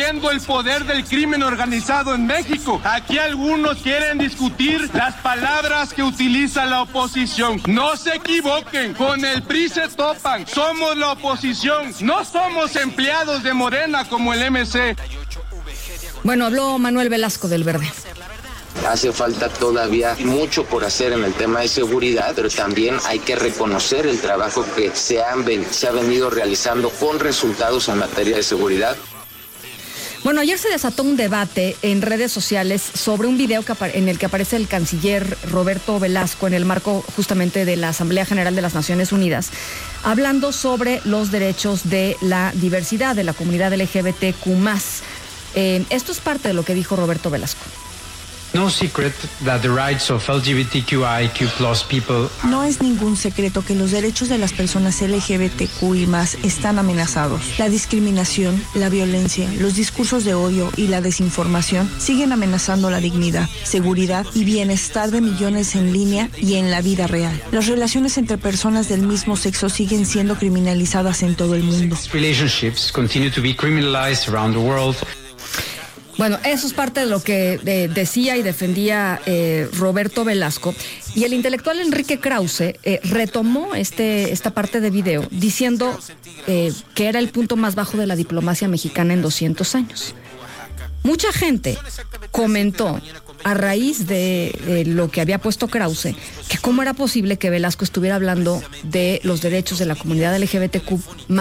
destruyendo el poder del crimen organizado en México. Aquí algunos quieren discutir las palabras que utiliza la oposición. No se equivoquen, con el PRI se topan. Somos la oposición, no somos empleados de Morena como el MC. Bueno, habló Manuel Velasco del Verde. Hace falta todavía mucho por hacer en el tema de seguridad, pero también hay que reconocer el trabajo que se ha venido realizando con resultados en materia de seguridad. Bueno, ayer se desató un debate en redes sociales sobre un video en el que aparece el canciller Roberto Velasco en el marco justamente de la Asamblea General de las Naciones Unidas, hablando sobre los derechos de la diversidad, de la comunidad LGBTQ+. Esto es parte de lo que dijo Roberto Velasco. No secret that the rights of LGBTQIQ+ people. No es ningún secreto que los derechos de las personas LGBTQI+ están amenazados. La discriminación, la violencia, los discursos de odio y la desinformación siguen amenazando la dignidad, seguridad y bienestar de millones en línea y en la vida real. Las relaciones entre personas del mismo sexo siguen siendo criminalizadas en todo el mundo. Relationships continue to be criminalized around the world. Bueno, eso es parte de lo que decía y defendía Roberto Velasco. Y el intelectual Enrique Krause retomó esta parte de video diciendo que era el punto más bajo de la diplomacia mexicana en 200 años. Mucha gente comentó a raíz de lo que había puesto Krause, que cómo era posible que Velasco estuviera hablando de los derechos de la comunidad LGBTQ+,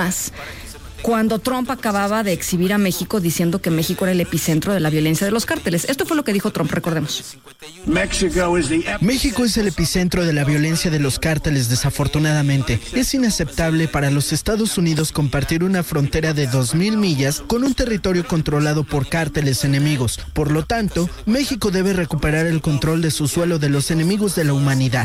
cuando Trump acababa de exhibir a México diciendo que México era el epicentro de la violencia de los cárteles. Esto fue lo que dijo Trump, recordemos. México es el epicentro de la violencia de los cárteles, desafortunadamente. Es inaceptable para los Estados Unidos compartir una frontera de 2,000 millas con un territorio controlado por cárteles enemigos. Por lo tanto, México debe recuperar el control de su suelo de los enemigos de la humanidad.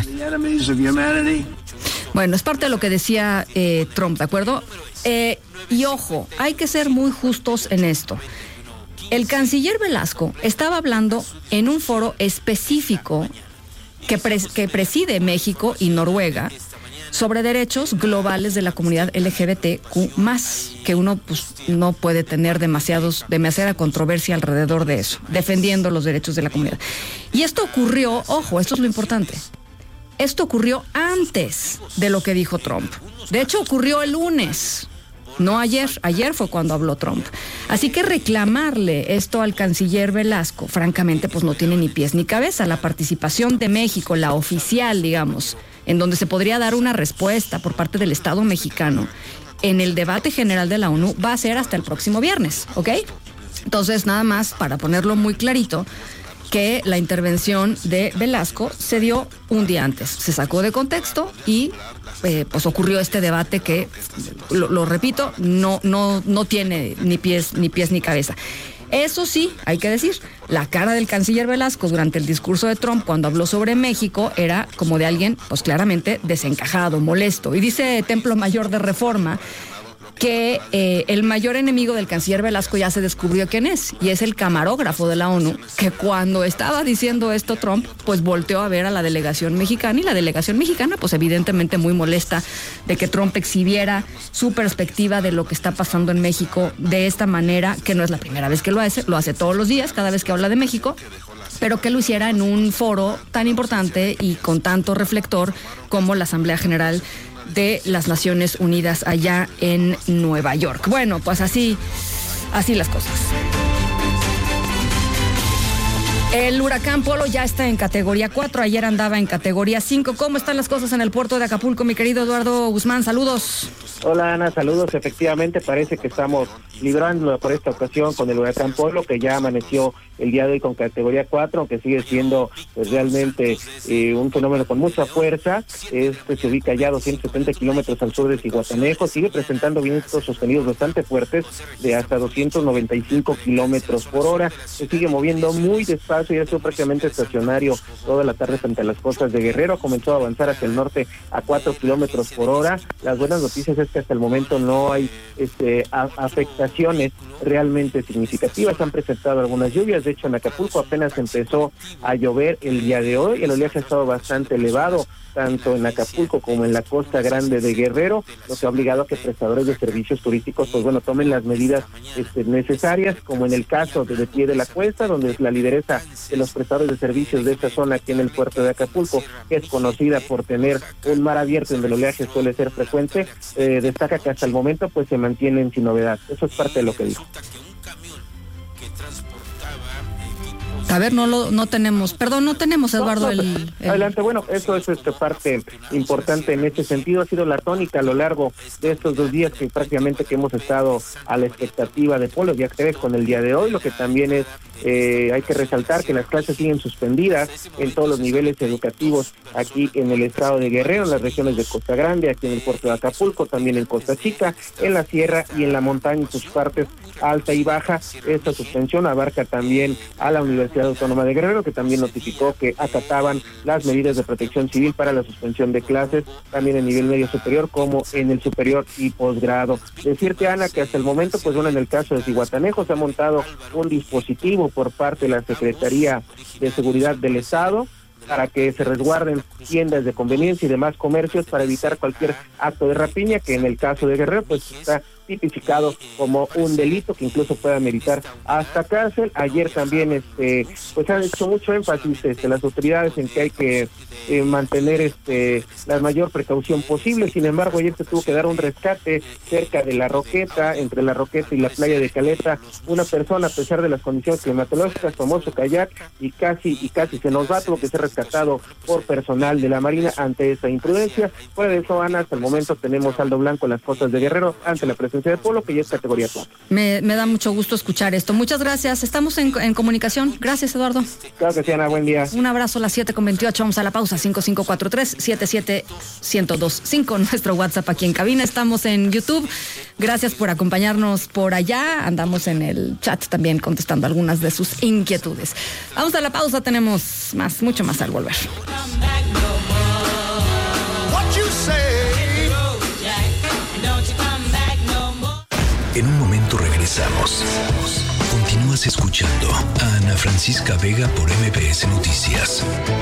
Bueno, es parte de lo que decía Trump, ¿de acuerdo? Y ojo, hay que ser muy justos en esto. El canciller Velasco estaba hablando en un foro específico que preside México y Noruega sobre derechos globales de la comunidad LGBTQ+, que uno pues, no puede tener demasiada controversia alrededor de eso, defendiendo los derechos de la comunidad. Y esto ocurrió, ojo, esto es lo importante, esto ocurrió antes de lo que dijo Trump. De hecho, ocurrió el lunes. No ayer fue cuando habló Trump. Así que reclamarle esto al canciller Velasco, francamente, pues no tiene ni pies ni cabeza. La participación de México, la oficial, digamos, en donde se podría dar una respuesta por parte del Estado mexicano en el debate general de la ONU, va a ser hasta el próximo viernes, ¿ok? Entonces, nada más para ponerlo muy clarito, que la intervención de Velasco se dio un día antes. Se sacó de contexto y pues ocurrió este debate que, lo repito, no tiene ni pies ni cabeza. Eso sí, hay que decir, la cara del canciller Velasco durante el discurso de Trump cuando habló sobre México era como de alguien, pues claramente desencajado, molesto. Y dice Templo Mayor de Reforma que el mayor enemigo del canciller Velasco ya se descubrió quién es, y es el camarógrafo de la ONU, que cuando estaba diciendo esto Trump, pues volteó a ver a la delegación mexicana, y la delegación mexicana, pues evidentemente muy molesta de que Trump exhibiera su perspectiva de lo que está pasando en México de esta manera, que no es la primera vez que lo hace todos los días, cada vez que habla de México, pero que lo hiciera en un foro tan importante y con tanto reflector como la Asamblea General de las Naciones Unidas allá en Nueva York. Bueno, pues así las cosas. El huracán Polo ya está en categoría 4, ayer andaba en categoría 5. ¿Cómo están las cosas en el puerto de Acapulco, mi querido Eduardo Guzmán? Saludos. Hola Ana, saludos. Efectivamente parece que estamos librando por esta ocasión con el huracán Polo, que ya amaneció el día de hoy con categoría 4, aunque sigue siendo pues realmente un fenómeno con mucha fuerza. Se ubica ya a 270 kilómetros al sur de Zihuatanejo, sigue presentando vientos sostenidos bastante fuertes de hasta 295 kilómetros por hora. Se sigue moviendo muy despacio y ha sido prácticamente estacionario toda la tarde frente a las costas de Guerrero. Comenzó a avanzar hacia el norte a 4 kilómetros por hora. Las buenas noticias es que hasta el momento no hay afectaciones realmente significativas. Han presentado algunas lluvias De hecho, en Acapulco apenas empezó a llover el día de hoy. El oleaje ha estado bastante elevado, tanto en Acapulco como en la Costa Grande de Guerrero, lo que ha obligado a que prestadores de servicios turísticos, pues bueno, tomen las medidas necesarias, como en el caso de Pie de la Cuesta, donde es la lideresa de los prestadores de servicios de esta zona aquí en el puerto de Acapulco, que es conocida por tener un mar abierto donde el oleaje suele ser frecuente, destaca que hasta el momento pues se mantienen sin novedad. Eso es parte de lo que dijo. A ver, no tenemos, Eduardo. Adelante, bueno, eso es parte importante en este sentido. Ha sido la tónica a lo largo de estos 2 días que prácticamente que hemos estado a la expectativa de Polo Día 3 con el día de hoy. Lo que también es, hay que resaltar que las clases siguen suspendidas en todos los niveles educativos aquí en el estado de Guerrero, en las regiones de Costa Grande, aquí en el puerto de Acapulco, también en Costa Chica, en la sierra y en la montaña, en sus partes alta y baja. Esta suspensión abarca también a la Universidad Autónoma de Guerrero, que también notificó que acataban las medidas de protección civil para la suspensión de clases, también en nivel medio superior como en el superior y posgrado. Decirte, Ana, que hasta el momento, pues bueno, en el caso de Zihuatanejo se ha montado un dispositivo por parte de la Secretaría de Seguridad del Estado para que se resguarden tiendas de conveniencia y demás comercios para evitar cualquier acto de rapiña, que en el caso de Guerrero pues está tipificado como un delito que incluso pueda meritar hasta cárcel. Ayer también pues han hecho mucho énfasis las autoridades en que hay que mantener la mayor precaución posible. Sin embargo, ayer se tuvo que dar un rescate cerca de La Roqueta, entre La Roqueta y la playa de Caleta. Una persona, a pesar de las condiciones climatológicas, tomó su kayak y casi se nos va, tuvo que ser rescatado por personal de la Marina ante esta imprudencia. Fuera de eso, Ana, hasta el momento tenemos saldo blanco en las costas de Guerrero ante la presencia de Polo, que ya es categoría 4. Me da mucho gusto escuchar esto. Muchas gracias. Estamos en comunicación. Gracias, Eduardo. Claro que sí, Ana. Buen día. Un abrazo a las 7:28. Vamos a la pausa. 5543-77125. Nuestro WhatsApp aquí en cabina. Estamos en YouTube. Gracias por acompañarnos por allá. Andamos en el chat también contestando algunas de sus inquietudes. Vamos a la pausa. Tenemos mucho más al volver. En un momento regresamos. Continúas escuchando a Ana Francisca Vega por MBS Noticias.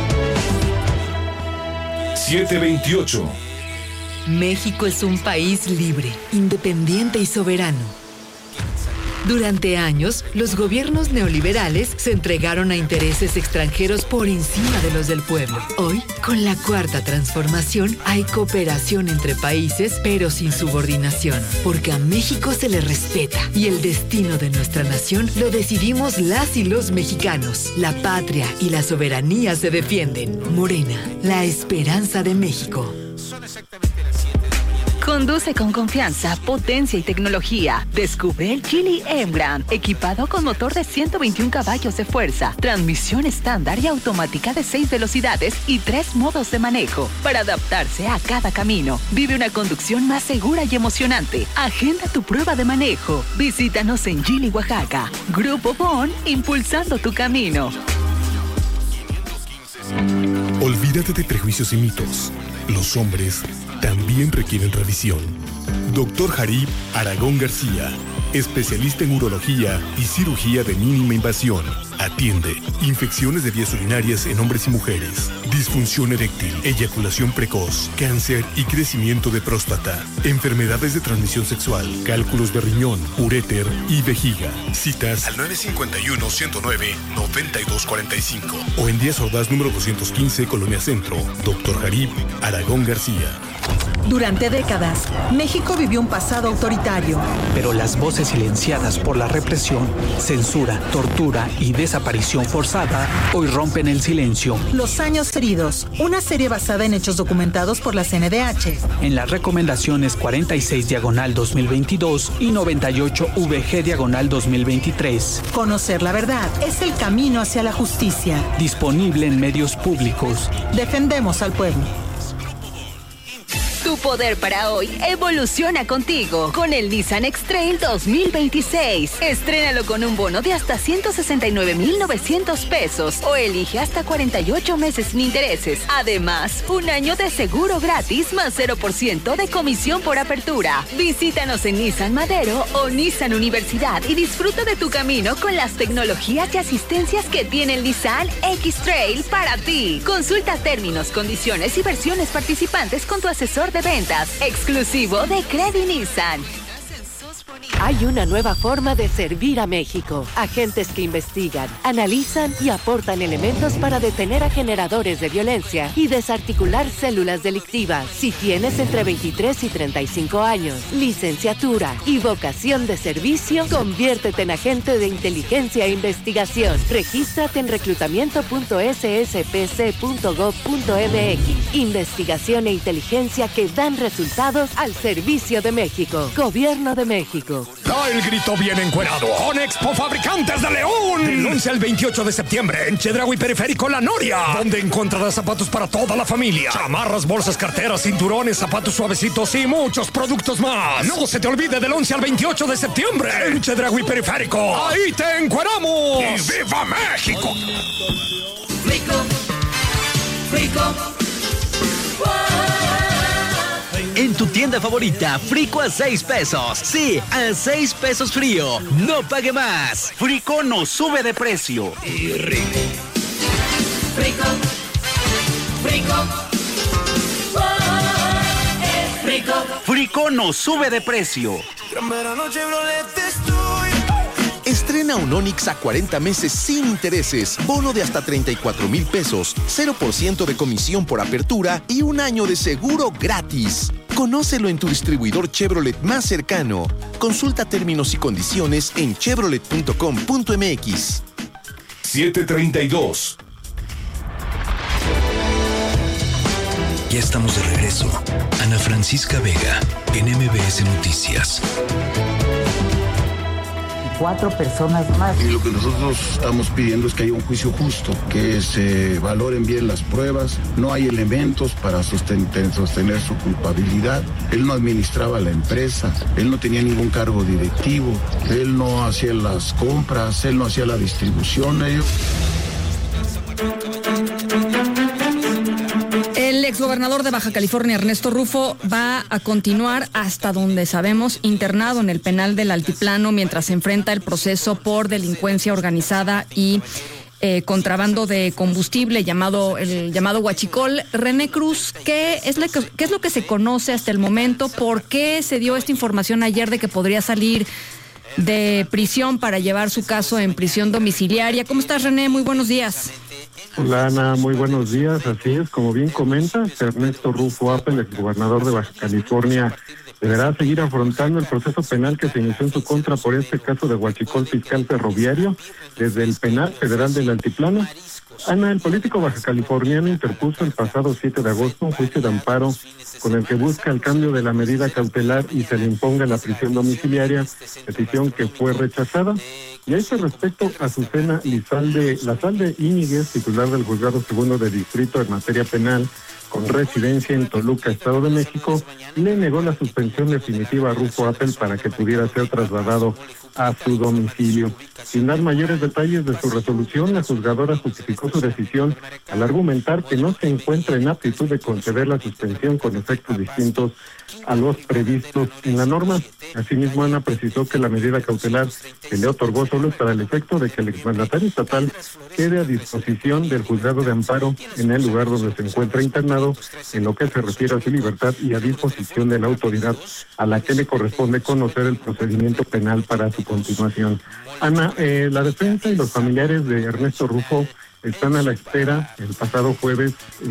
7:28. México es un país libre, independiente y soberano. Durante años, los gobiernos neoliberales se entregaron a intereses extranjeros por encima de los del pueblo. Hoy, con la Cuarta Transformación, hay cooperación entre países, pero sin subordinación, porque a México se le respeta y el destino de nuestra nación lo decidimos las y los mexicanos. La patria y la soberanía se defienden. Morena, la esperanza de México. Conduce con confianza, potencia y tecnología. Descubre el Geely M-Gram, equipado con motor de 121 caballos de fuerza, transmisión estándar y automática de 6 velocidades y 3 modos de manejo para adaptarse a cada camino. Vive una conducción más segura y emocionante. Agenda tu prueba de manejo. Visítanos en Geely, Oaxaca. Grupo Bon, impulsando tu camino. Olvídate de prejuicios y mitos. Los hombres también requieren revisión. Dr. Jarib Aragón García, especialista en urología y cirugía de mínima invasión. Atiende infecciones de vías urinarias en hombres y mujeres, disfunción eréctil, eyaculación precoz, cáncer y crecimiento de próstata, enfermedades de transmisión sexual, cálculos de riñón, uréter y vejiga. Citas al 951-109-9245 o en Díaz Ordaz número 215, Colonia Centro. Dr. Jarib Aragón García. Durante décadas, México vivió un pasado autoritario. Pero las voces silenciadas por la represión, censura, tortura y desaparición forzada hoy rompen el silencio. Los años heridos, una serie basada en hechos documentados por la CNDH. En las recomendaciones 46/2022 y 98/VG/2023. Conocer la verdad es el camino hacia la justicia. Disponible en medios públicos. Defendemos al pueblo. Tu poder para hoy evoluciona contigo con el Nissan X-Trail 2026. Estrénalo con un bono de hasta 169,900 pesos o elige hasta 48 meses sin intereses. Además, un año de seguro gratis más 0% de comisión por apertura. Visítanos en Nissan Madero o Nissan Universidad y disfruta de tu camino con las tecnologías y asistencias que tiene el Nissan X-Trail para ti. Consulta términos, condiciones y versiones participantes con tu asesor de ventas, exclusivo de Credi Nissan. Hay una nueva forma de servir a México. Agentes que investigan, analizan y aportan elementos para detener a generadores de violencia y desarticular células delictivas. Si tienes entre 23 y 35 años, licenciatura y vocación de servicio, conviértete en agente de inteligencia e investigación. Regístrate en reclutamiento.sspc.gov.mx. Investigación e inteligencia que dan resultados al servicio de México. Gobierno de México. Da el grito bien encuerado con Expo Fabricantes de León. Del 11 al 28 de septiembre en Chedraui Periférico La Noria, donde encontrarás zapatos para toda la familia, chamarras, bolsas, carteras, cinturones, zapatos suavecitos y muchos productos más. No se te olvide del 11 al 28 de septiembre en Chedraui Periférico. ¡Ahí te encueramos! ¡Y viva México! En tu tienda favorita, Frico a 6 pesos. Sí, a 6 pesos frío. No pague más. Frico no sube de precio. Y rico. Frico. Frico no sube de precio. Estrena un Onix a 40 meses sin intereses, bono de hasta 34,000 pesos, 0% de comisión por apertura y un año de seguro gratis. Conócelo en tu distribuidor Chevrolet más cercano. Consulta términos y condiciones en chevrolet.com.mx. 7:32. Ya estamos de regreso. Ana Francisca Vega, en MBS Noticias. 4 personas más. Y lo que nosotros estamos pidiendo es que haya un juicio justo, que se valoren bien las pruebas. No hay elementos para sostener su culpabilidad. Él no administraba la empresa, él no tenía ningún cargo directivo, él no hacía las compras, él no hacía la distribución. El exgobernador de Baja California, Ernesto Rufo, va a continuar hasta donde sabemos internado en el penal del Altiplano mientras se enfrenta el proceso por delincuencia organizada y contrabando de combustible el llamado huachicol. René Cruz, ¿qué es lo que se conoce hasta el momento? ¿Por qué se dio esta información ayer de que podría salir de prisión para llevar su caso en prisión domiciliaria? ¿Cómo estás, René? Muy buenos días. Hola, Ana, muy buenos días. Así es, como bien comentas, Ernesto Rufo Appel, exgobernador de Baja California, deberá seguir afrontando el proceso penal que se inició en su contra por este caso de huachicol fiscal ferroviario desde el Penal Federal del Altiplano. Ana, el político baja californiano interpuso el pasado 7 de agosto un juicio de amparo con el que busca el cambio de la medida cautelar y se le imponga la prisión domiciliaria, decisión que fue rechazada. Y a este respecto, Azucena Lazalde Íñiguez, titular del Juzgado Segundo de Distrito en materia penal, con residencia en Toluca, Estado de México, le negó la suspensión definitiva a Rufo Appel para que pudiera ser trasladado a su domicilio. Sin dar mayores detalles de su resolución, la juzgadora justificó su decisión al argumentar que no se encuentra en aptitud de conceder la suspensión con efectos distintos a los previstos en la norma. Asimismo, Ana precisó que la medida cautelar se le otorgó solo para el efecto de que el exmandatario estatal quede a disposición del juzgado de amparo en el lugar donde se encuentra internado, en lo que se refiere a su libertad y a disposición de la autoridad a la que le corresponde conocer el procedimiento penal para su continuación. Ana, la defensa y los familiares de Ernesto Rufo están a la espera. El pasado jueves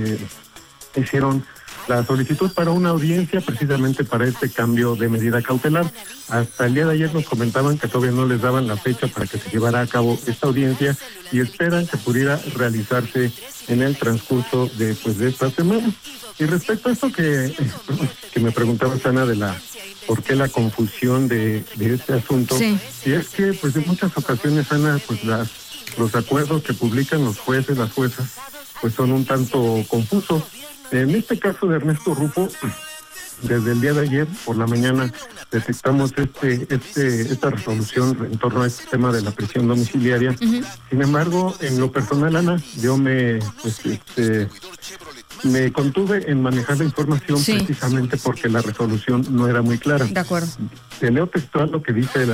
hicieron la solicitud para una audiencia precisamente para este cambio de medida cautelar. Hasta el día de ayer nos comentaban que todavía no les daban la fecha para que se llevara a cabo esta audiencia y esperan que pudiera realizarse en el transcurso de esta semana. Y respecto a esto que me preguntaba Ana de por qué la confusión de este asunto, sí. Y es que pues en muchas ocasiones, Ana, pues los acuerdos que publican los jueces, las juezas, pues son un tanto confusos. En este caso de Ernesto Rufo, desde el día de ayer por la mañana detectamos esta resolución en torno a este tema de la prisión domiciliaria. Sin embargo, en lo personal, Ana, yo me contuve en manejar la información precisamente porque la resolución no era muy clara. De acuerdo. Te leo textual lo que dice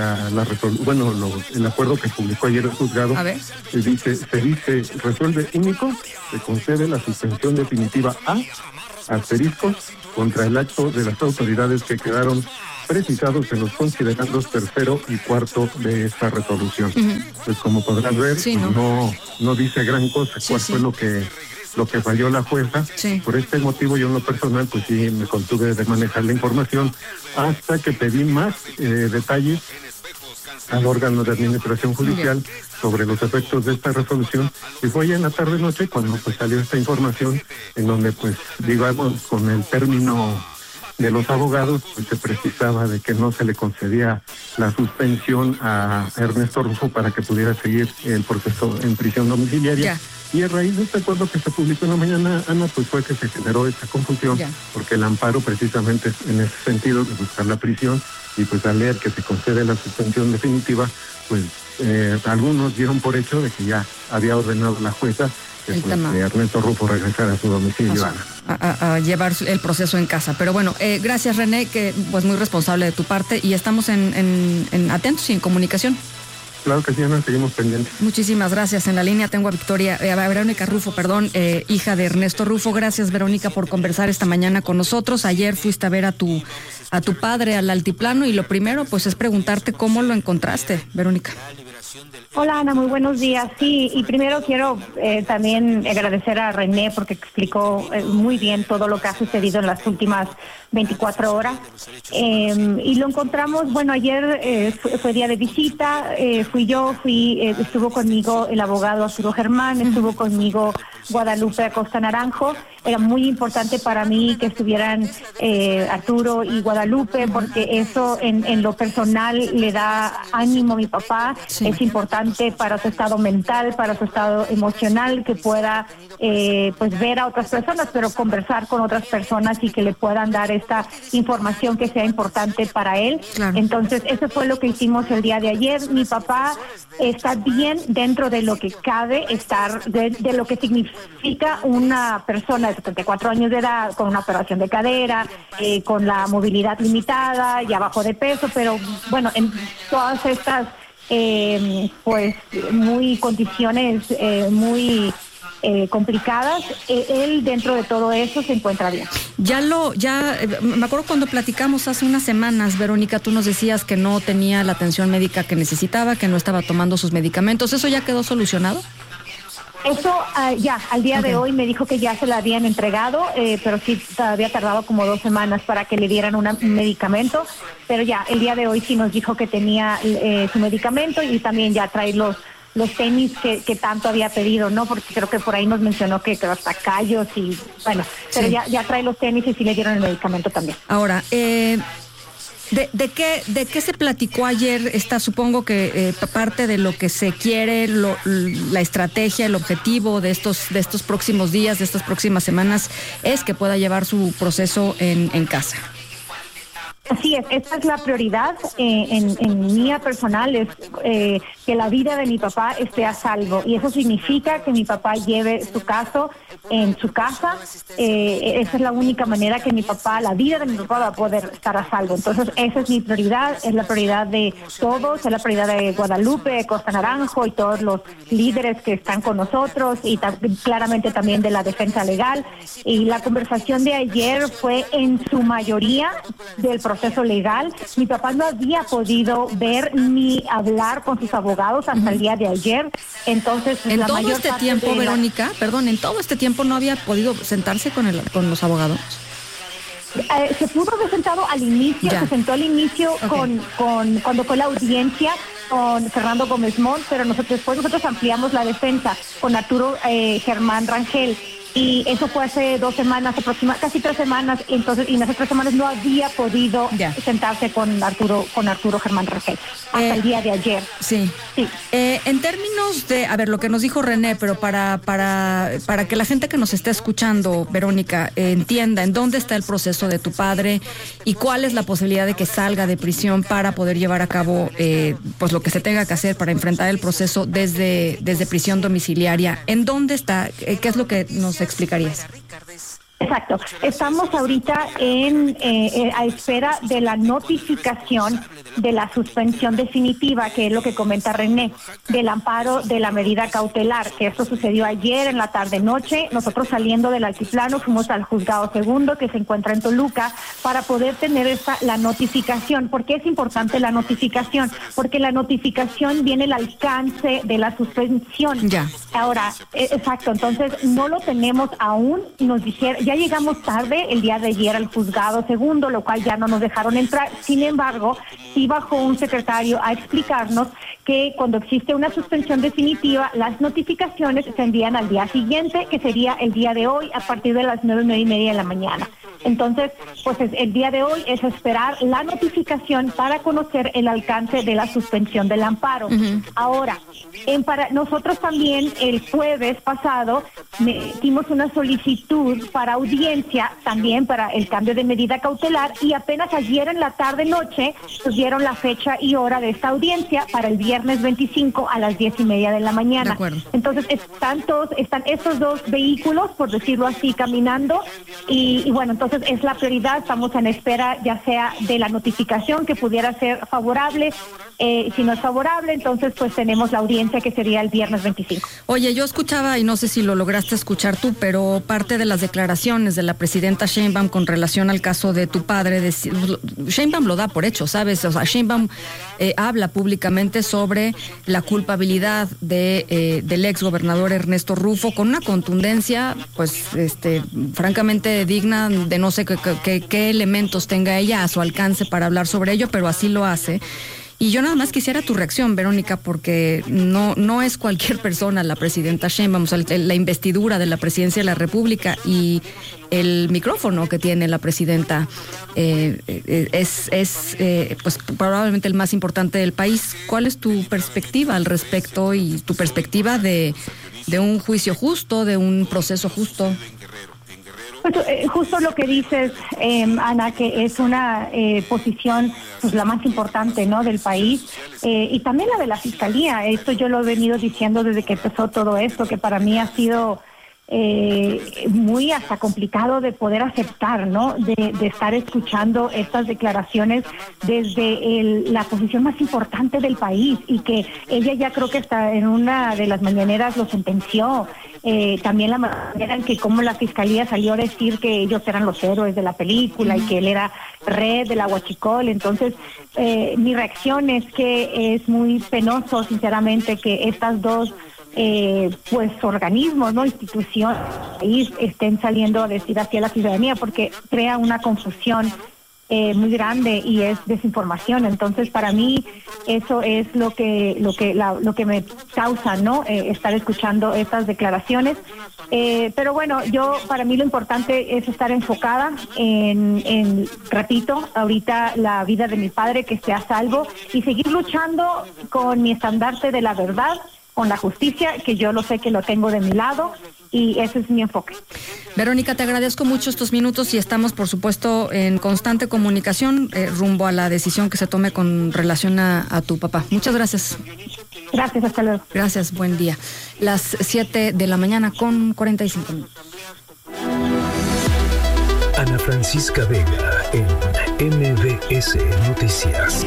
el acuerdo que publicó ayer el juzgado. A ver. Se dice, resuelve único, se concede la suspensión definitiva asterisco, contra el acto de las autoridades que quedaron precisados en los considerandos tercero y cuarto de esta resolución. Pues como podrás ver, no dice gran cosa cuál fue lo que falló la jueza. Por este motivo yo en lo personal pues sí me contuve de manejar la información hasta que pedí más detalles al órgano de administración judicial sobre los efectos de esta resolución, y fue ya en la tarde-noche cuando pues salió esta información en donde pues digamos con el término de los abogados pues se precisaba de que no se le concedía la suspensión a Ernesto Rufo para que pudiera seguir el proceso en prisión domiciliaria. Y a raíz de este acuerdo que se publicó en la mañana, Ana, pues fue que se generó esta confusión, porque el amparo precisamente en ese sentido de buscar la prisión, y pues al leer que se concede la suspensión definitiva, pues algunos dieron por hecho de que ya había ordenado la jueza que Ernesto Rufo regresara a su domicilio, a llevar el proceso en casa. Pero bueno, gracias René, que pues muy responsable de tu parte, y estamos en atentos y en comunicación. Claro que sí, Ana, seguimos pendientes. Muchísimas gracias. En la línea tengo a Verónica Rufo, hija de Ernesto Rufo. Gracias, Verónica, por conversar esta mañana con nosotros. Ayer fuiste a ver a tu padre al altiplano, y lo primero pues es preguntarte cómo lo encontraste, Verónica. Hola, Ana, muy buenos días. Sí, y primero quiero también agradecer a René porque explicó muy bien todo lo que ha sucedido en las últimas 24 horas. Y lo encontramos, bueno, ayer fue día de visita, estuvo conmigo el abogado Arturo Germán, estuvo conmigo Guadalupe Acosta Naranjo. Era muy importante para mí que estuvieran Arturo y Guadalupe, porque eso en lo personal le da ánimo a mi papá. Es importante para su estado mental, para su estado emocional, que pueda pues ver a otras personas, pero conversar con otras personas y que le puedan dar esta información que sea importante para él. Entonces eso fue lo que hicimos el día de ayer. Mi papá está bien dentro de lo que cabe estar, de lo que significa una persona de 74 años de edad, con una operación de cadera, con la movilidad limitada, ya bajó de peso, pero bueno, en todas estas pues muy condiciones muy complicadas, él dentro de todo eso se encuentra bien. Me acuerdo cuando platicamos hace unas semanas, Verónica, tú nos decías que no tenía la atención médica que necesitaba, que no estaba tomando sus medicamentos. ¿Eso ya quedó solucionado? Eso ya, al día de hoy me dijo que ya se la habían entregado, pero sí todavía tardaba como 2 semanas para que le dieran un medicamento, pero ya, el día de hoy sí nos dijo que tenía su medicamento, y también ya trae los tenis que tanto había pedido, ¿no? Porque creo que por ahí nos mencionó que hasta callos y bueno, pero ya trae los tenis y sí le dieron el medicamento también. Ahora, ¿De qué se platicó ayer? Supongo que parte de lo que se quiere, la estrategia, el objetivo de estos próximos días, de estas próximas semanas, es que pueda llevar su proceso en casa. Así es, esta es la prioridad en mía personal, es que la vida de mi papá esté a salvo, y eso significa que mi papá lleve su caso en su casa. Esa es la única manera que la vida de mi papá va a poder estar a salvo. Entonces esa es mi prioridad, es la prioridad de todos, es la prioridad de Guadalupe, Costa Naranjo y todos los líderes que están con nosotros, y claramente también de la defensa legal. Y la conversación de ayer fue en su mayoría del proceso legal. Mi papá no había podido ver ni hablar con sus abogados hasta el día de ayer. Entonces, en todo este tiempo, Verónica, en todo este tiempo no había podido sentarse con los abogados. Se pudo haber sentado al inicio, se sentó al inicio cuando fue la audiencia con Fernando Gómez Montt, pero nosotros ampliamos la defensa con Arturo Germán Rangel Y eso fue hace 2 semanas, casi 3 semanas, entonces, y en esas 3 semanas no había podido sentarse con Arturo Germán Rangel hasta el día de ayer. Sí. En términos de, a ver, lo que nos dijo René, pero para que la gente que nos esté escuchando, Verónica, entienda en dónde está el proceso de tu padre y cuál es la posibilidad de que salga de prisión para poder llevar a cabo pues lo que se tenga que hacer para enfrentar el proceso desde prisión domiciliaria. ¿En dónde está? ¿Qué es lo que nos explicarías? Exacto. Estamos ahorita a espera de la notificación de la suspensión definitiva, que es lo que comenta René, del amparo de la medida cautelar, que esto sucedió ayer en la tarde-noche. Nosotros saliendo del altiplano fuimos al juzgado segundo, que se encuentra en Toluca, para poder tener la notificación. ¿Por qué es importante la notificación? Porque la notificación viene el alcance de la suspensión. Ya. Ahora, exacto, entonces no lo tenemos aún, nos dijeron, ya llegamos tarde el día de ayer al juzgado segundo, lo cual ya no nos dejaron entrar. Sin embargo, sí bajó un secretario a explicarnos que cuando existe una suspensión definitiva, las notificaciones se envían al día siguiente, que sería el día de hoy, a partir de las 9:30 de la mañana. Entonces, pues el día de hoy es esperar la notificación para conocer el alcance de la suspensión del amparo. Uh-huh. Ahora, nosotros también el jueves pasado metimos una solicitud para audiencia, también para el cambio de medida cautelar, y apenas ayer en la tarde-noche nos dieron la fecha y hora de esta audiencia para el viernes 25 a las 10:30 de la mañana. De acuerdo. Entonces, están estos dos vehículos, por decirlo así, caminando, y bueno, entonces es la prioridad. Estamos en espera ya sea de la notificación, que pudiera ser favorable. Si no es favorable, entonces pues tenemos la audiencia, que sería el viernes 25. Oye, yo escuchaba, y no sé si lo lograste escuchar tú, pero parte de las declaraciones de la presidenta Sheinbaum con relación al caso de tu padre, Sheinbaum lo da por hecho, ¿sabes? O sea, Sheinbaum habla públicamente sobre la culpabilidad del ex gobernador Ernesto Rufo, con una contundencia, pues, francamente digna de no sé qué elementos tenga ella a su alcance para hablar sobre ello, pero así lo hace. Y yo nada más quisiera tu reacción, Verónica, porque no es cualquier persona la presidenta Sheinbaum, o sea, la investidura de la presidencia de la República y el micrófono que tiene la presidenta es pues probablemente el más importante del país. ¿Cuál es tu perspectiva al respecto y tu perspectiva de un juicio justo, de un proceso justo? Pues, justo lo que dices, Ana, que es una posición pues la más importante, ¿no?, del país, y también la de la Fiscalía. Esto yo lo he venido diciendo desde que empezó todo esto, que para mí ha sido muy hasta complicado de poder aceptar, ¿no?, de estar escuchando estas declaraciones desde la posición más importante del país, y que ella ya creo que está en una de las mañaneras lo sentenció. También la manera en que como la Fiscalía salió a decir que ellos eran los héroes de la película y que él era red del aguachicol. Entonces, mi reacción es que es muy penoso, sinceramente, que estas dos pues organismos, no instituciones, estén saliendo a decir así a la ciudadanía, porque crea una confusión muy grande y es desinformación. Entonces, para mí eso es lo que me causa, ¿no?, estar escuchando estas declaraciones. Pero bueno, para mí lo importante es estar enfocada repito, ahorita la vida de mi padre, que esté a salvo, y seguir luchando con mi estandarte de la verdad, con la justicia, que yo lo sé que lo tengo de mi lado, y ese es mi enfoque. Verónica, te agradezco mucho estos minutos y estamos, por supuesto, en constante comunicación rumbo a la decisión que se tome con relación a tu papá. Muchas gracias. Gracias, hasta luego. Gracias, buen día. Las 7 de la mañana con 45 minutos. Ana Francisca Vega en MBS Noticias.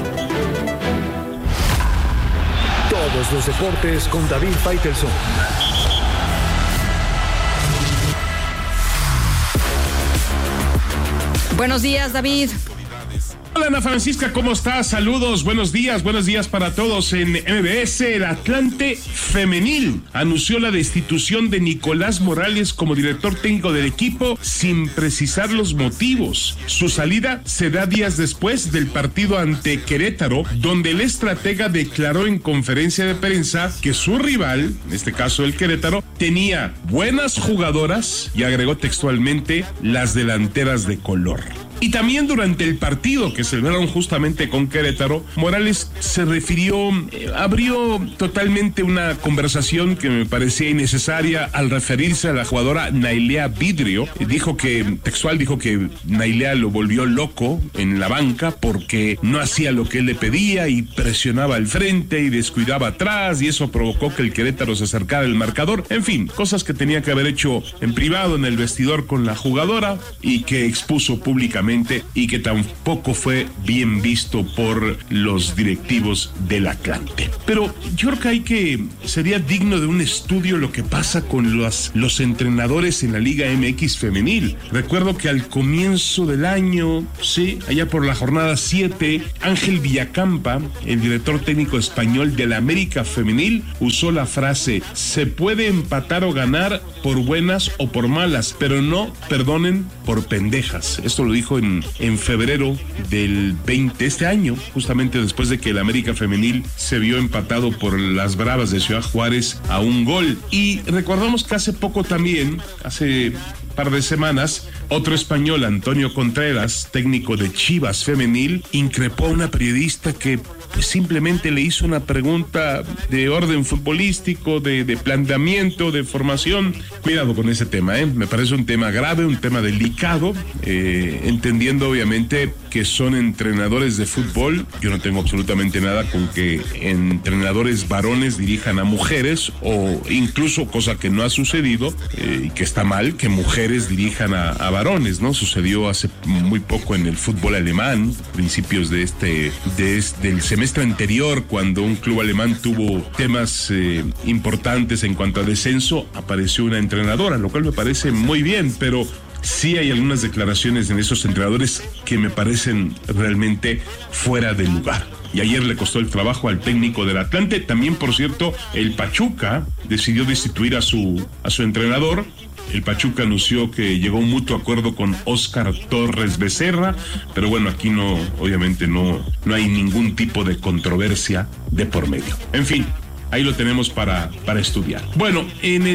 Todos los deportes con David Faitelson. Buenos días, David. Hola Ana Francisca, ¿cómo estás? Saludos, buenos días para todos. En MBS, el Atlante Femenil anunció la destitución de Nicolás Morales como director técnico del equipo sin precisar los motivos. Su salida se da días después del partido ante Querétaro, donde el estratega declaró en conferencia de prensa que su rival, en este caso el Querétaro, tenía buenas jugadoras y agregó textualmente las delanteras de color. Y también durante el partido que celebraron justamente con Querétaro, Morales se refirió, abrió totalmente una conversación que me parecía innecesaria al referirse a la jugadora Nailea Vidrio. Dijo que Nailea lo volvió loco en la banca porque no hacía lo que él le pedía y presionaba al frente y descuidaba atrás, y eso provocó que el Querétaro se acercara al marcador. En fin, cosas que tenía que haber hecho en privado en el vestidor con la jugadora y que expuso públicamente y que tampoco fue bien visto por los directivos del Atlante. Pero yo creo que sería digno de un estudio lo que pasa con los entrenadores en la Liga MX femenil. Recuerdo que al comienzo del año, sí, allá por la jornada 7, Ángel Villacampa, el director técnico español de la América femenil, usó la frase: se puede empatar o ganar por buenas o por malas, pero no perdonen por pendejas. Esto lo dijo en febrero del 20 este año, justamente después de que el América femenil se vio empatado por las Bravas de Ciudad Juárez a 1 gol. Y recordamos que hace poco también, hace par de semanas, otro español, Antonio Contreras, técnico de Chivas femenil, increpó a una periodista que simplemente le hizo una pregunta de orden futbolístico, de planteamiento, de formación. Cuidado con ese tema, me parece un tema grave, un tema delicado, entendiendo obviamente que son entrenadores de fútbol. Yo no tengo absolutamente nada con que entrenadores varones dirijan a mujeres, o incluso, cosa que no ha sucedido y que está mal, que mujeres dirijan a varones, ¿no? Sucedió hace muy poco en el fútbol alemán, principios del semestre anterior, cuando un club alemán tuvo temas importantes en cuanto a descenso, apareció una entrenadora, lo cual me parece muy bien, pero sí hay algunas declaraciones en esos entrenadores que me parecen realmente fuera de lugar. Y ayer le costó el trabajo al técnico del Atlante. También, por cierto, el Pachuca decidió destituir a su entrenador. El Pachuca anunció que llegó a un mutuo acuerdo con Óscar Torres Becerra, pero bueno, aquí obviamente no hay ningún tipo de controversia de por medio. En fin, ahí lo tenemos para estudiar. Bueno, en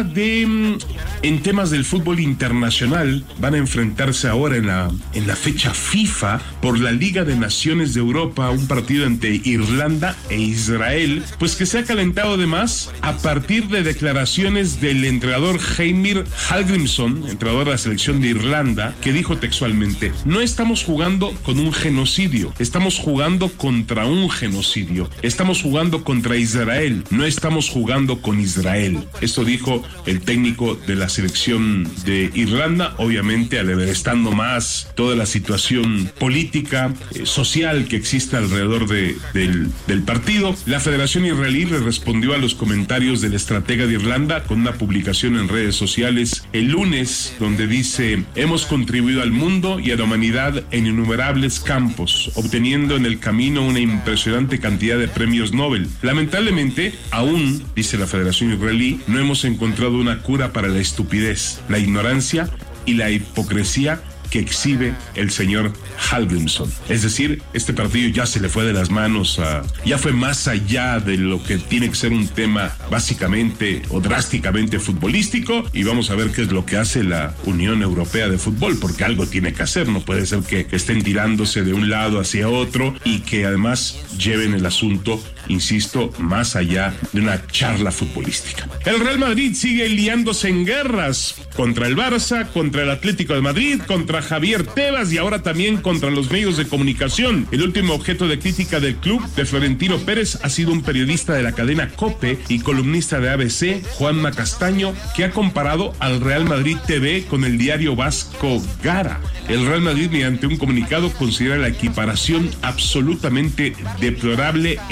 temas del fútbol internacional, van a enfrentarse ahora en la fecha FIFA por la Liga de Naciones de Europa, un partido entre Irlanda e Israel, pues que se ha calentado de más a partir de declaraciones del entrenador Heimir Hallgrímsson, entrenador de la selección de Irlanda, que dijo textualmente: no estamos jugando con un genocidio, estamos jugando contra un genocidio, estamos jugando contra Israel, no estamos jugando con Israel. Esto dijo el técnico de la selección de Irlanda, obviamente alevestando más toda la situación política, social que existe alrededor del partido. La Federación Israelí le respondió a los comentarios del estratega de Irlanda con una publicación en redes sociales el lunes, donde dice: hemos contribuido al mundo y a la humanidad en innumerables campos, obteniendo en el camino una impresionante cantidad de premios Nobel. Lamentablemente, aún, dice la Federación Israelí, no hemos encontrado una cura para la estupidez, la ignorancia y la hipocresía que exhibe el señor Hallgrímsson. Es decir, este partido ya se le fue de las manos, ya fue más allá de lo que tiene que ser un tema básicamente o drásticamente futbolístico, y vamos a ver qué es lo que hace la Unión Europea de Fútbol, porque algo tiene que hacer. No puede ser que estén tirándose de un lado hacia otro y que además lleven el asunto, insisto, más allá de una charla futbolística. El Real Madrid sigue liándose en guerras contra el Barça, contra el Atlético de Madrid, contra Javier Tebas y ahora también contra los medios de comunicación. El último objeto de crítica del club de Florentino Pérez ha sido un periodista de la cadena COPE y columnista de ABC, Juanma Castaño, que ha comparado al Real Madrid TV con el diario vasco Gara. El Real Madrid, mediante un comunicado, considera la equiparación absolutamente deplorable e inadmisible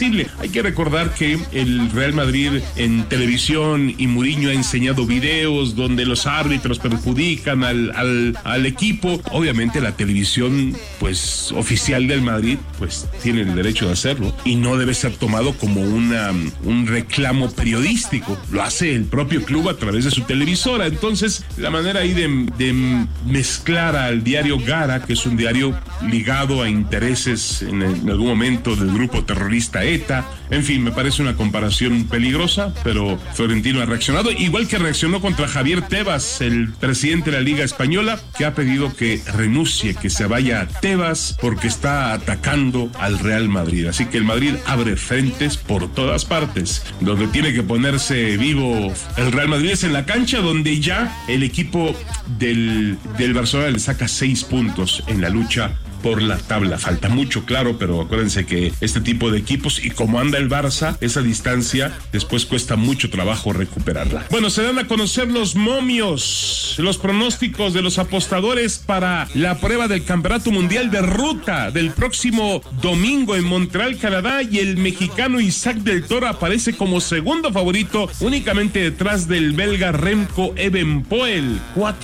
sensible. Hay que recordar que el Real Madrid en televisión y Mourinho ha enseñado videos donde los árbitros perjudican al equipo. Obviamente la televisión pues oficial del Madrid pues tiene el derecho de hacerlo y no debe ser tomado como un reclamo periodístico. Lo hace el propio club a través de su televisora. Entonces la manera ahí de mezclar al diario Gara, que es un diario ligado a intereses en algún momento del grupo terrorista ETA, en fin, me parece una comparación peligrosa, pero Florentino ha reaccionado, igual que reaccionó contra Javier Tebas, el presidente de la Liga Española, que ha pedido que renuncie, que se vaya a Tebas porque está atacando al Real Madrid. Así que el Madrid abre frentes por todas partes. Donde tiene que ponerse vivo el Real Madrid es en la cancha, donde ya el equipo del Barcelona le saca 6 puntos en la lucha por la tabla. Falta mucho, claro, pero acuérdense que este tipo de equipos, y como anda el Barça, esa distancia después cuesta mucho trabajo recuperarla. Bueno, se dan a conocer los momios, los pronósticos de los apostadores para la prueba del Campeonato Mundial de Ruta del próximo domingo en Montreal, Canadá, y el mexicano Isaac del Toro aparece como segundo favorito, únicamente detrás del belga Remco Evenepoel.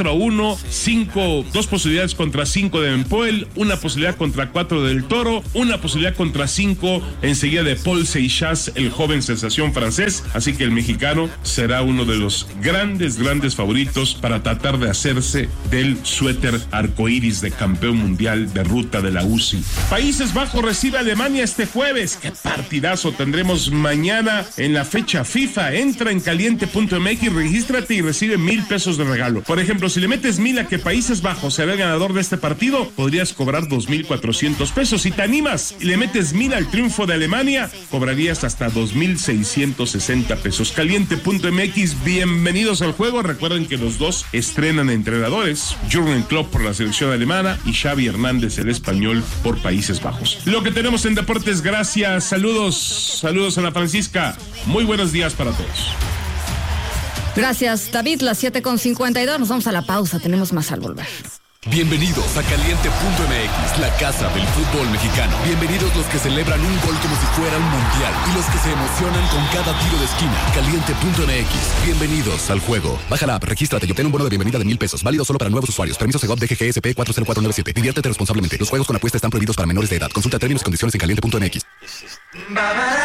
4-1, 2 posibilidades contra 5 de Evenepoel, una posibilidad contra 4 del Toro, una posibilidad contra 5 enseguida de Paul Seixas, el joven sensación francés. Así que el mexicano será uno de los grandes favoritos para tratar de hacerse del suéter arcoíris de campeón mundial de ruta de la UCI. Países Bajos recibe a Alemania este jueves. ¡Qué partidazo tendremos mañana en la fecha FIFA! Entra en caliente.mx, regístrate y recibe $1,000 de regalo. Por ejemplo, si le metes 1,000 a que Países Bajos será el ganador de este partido, podrías cobrar $2,400. Si te animas y le metes 1,000 al triunfo de Alemania, cobrarías hasta $2,660. Caliente.mx, bienvenidos al juego. Recuerden que los dos estrenan entrenadores, Jürgen Klopp por la selección alemana y Xavi Hernández, el español, por Países Bajos. Lo que tenemos en deportes, gracias, saludos Ana Francisca, muy buenos días para todos. Gracias, David, las 7:52, nos vamos a la pausa, tenemos más al volver. Bienvenidos a Caliente.mx, la casa del fútbol mexicano. Bienvenidos los que celebran un gol como si fuera un mundial y los que se emocionan con cada tiro de esquina. Caliente.mx, bienvenidos al juego. Baja la app, regístrate y obtén un bono de bienvenida de $1,000. Válido solo para nuevos usuarios. Permiso Segov DGGSP 40497. Diviértete responsablemente. Los juegos con apuesta están prohibidos para menores de edad. Consulta términos y condiciones en Caliente.mx.